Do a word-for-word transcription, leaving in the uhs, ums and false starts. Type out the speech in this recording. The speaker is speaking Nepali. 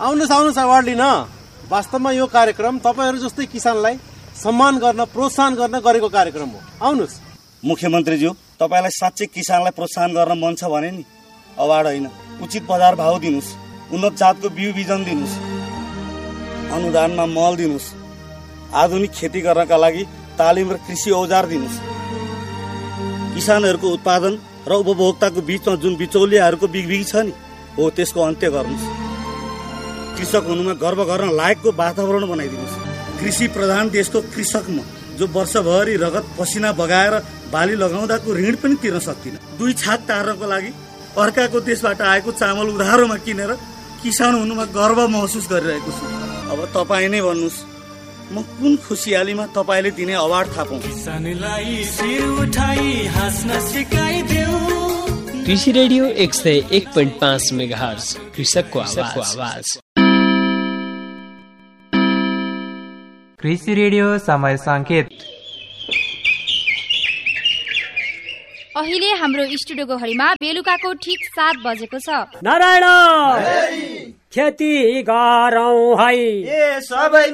आउनुहोस् आउनुहोस् अवार्ड लिन। वास्तवमा यो कार्यक्रम तपाईहरू जस्तै किसानलाई सम्मान गर्न प्रोत्साहन गर्न गरेको कार्यक्रम हो। आउनुहोस्। मुख्यमन्त्रीज्यू, तपाईलाई साँच्चै किसानलाई प्रोत्साहन गर्न मन छ भने नि अवार्ड होइन, उचित बजार भाव दिनुहोस्, उन्नत जातको बिउ बिजन दिनुहोस्, अनुदानमा मल दिनुहोस्, आधुनिक खेती गर्नका लागि तालिम र कृषि औजार दिनुहोस्। किसानहरूको उत्पादन र उपभोक्ताको बीचमा जुन बिचौलियाहरूको बिगबिगी छ नि, हो त्यसको अन्त्य गर्नुहोस्। कृषक हुनुमा गर्व गर्न लायकको वातावरण बनाइदिनुहोस्। कृषि प्रधान देशको कृषकमा जो वर्षभरि रगत पसिना बगाएर बाली लगाउँदाको ऋण पनि तिर्न सक्दिन, दुई छाक टार्नको लागि अर्काको देशबाट आएको चामल उधारोमा किनेर किसान हुनुमा गर्व महसुस गरिरहेको छु। अब तपाईँ नै भन्नुहोस्, म कुन खुसियालीमा तपाईँले दिने अवार्ड थापौँ? कृषि रेडियो एक सय एक पोइन्ट पाँच मेगाहर्ज, कृषकको आवाज। कृषि रेडियो समय संकेत। अहिले हाम्रो स्टुडियोको घडीमा बेलुकाको ठिक सात बजेको छ। नारायण खेती गरौँ है, ए सबै